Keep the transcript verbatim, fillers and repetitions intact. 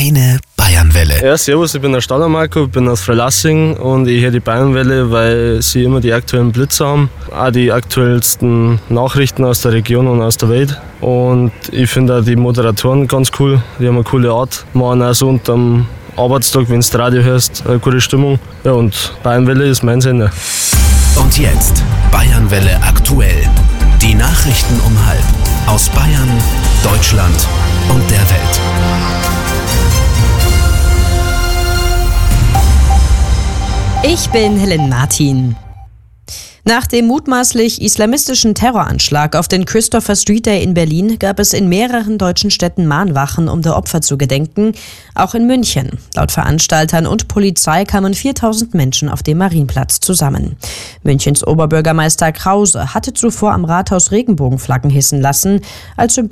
Deine Bayernwelle. Ja, servus, ich bin der Staller Marco, bin aus Freilassing und ich höre die Bayernwelle, weil sie immer die aktuellen Blitze haben, auch die aktuellsten Nachrichten aus der Region und aus der Welt. Und ich finde auch die Moderatoren ganz cool, die haben eine coole Art, machen auch so unterm Arbeitstag, wenn du das Radio hörst, eine gute Stimmung. Ja, und Bayernwelle ist mein Sender. Und jetzt Bayernwelle aktuell. Die Nachrichten um halb aus Bayern, Deutschland und der Welt. Ich bin Helen Martin. Nach dem mutmaßlich islamistischen Terroranschlag auf den Christopher Street Day in Berlin gab es in mehreren deutschen Städten Mahnwachen, um der Opfer zu gedenken, auch in München. Laut Veranstaltern und Polizei kamen viertausend Menschen auf dem Marienplatz zusammen. Münchens Oberbürgermeister Krause hatte zuvor am Rathaus Regenbogenflaggen hissen lassen, als Symbol